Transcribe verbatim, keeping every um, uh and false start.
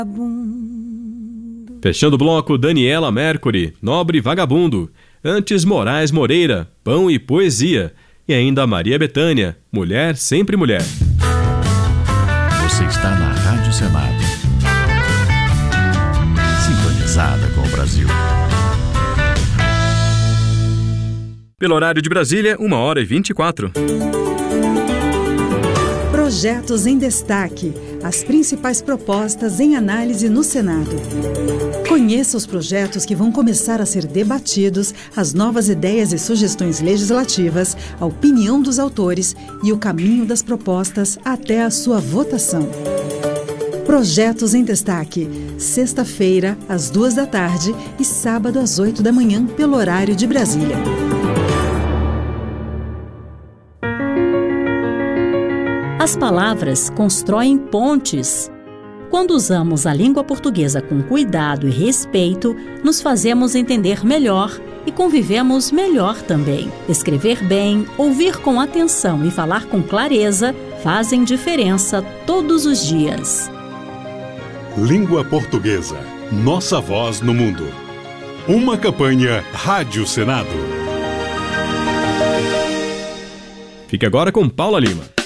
Fechando o bloco, Daniela Mercury, Nobre Vagabundo. Antes, Moraes Moreira, Pão e Poesia. E ainda Maria Bethânia, Mulher Sempre Mulher. Você está na Rádio Senado, sintonizada com o Brasil. Pelo horário de Brasília, uma hora e vinte e quatro. Projetos em destaque. As principais propostas em análise no Senado. Conheça os projetos que vão começar a ser debatidos, as novas ideias e sugestões legislativas, a opinião dos autores e o caminho das propostas até a sua votação. Projetos em destaque. Sexta-feira, às duas da tarde e sábado às oito da manhã, pelo horário de Brasília. As palavras constroem pontes. Quando usamos a língua portuguesa com cuidado e respeito, nos fazemos entender melhor e convivemos melhor também. Escrever bem, ouvir com atenção e falar com clareza fazem diferença todos os dias. Língua Portuguesa. Nossa voz no mundo. Uma campanha Rádio Senado. Fique agora com Paula Lima.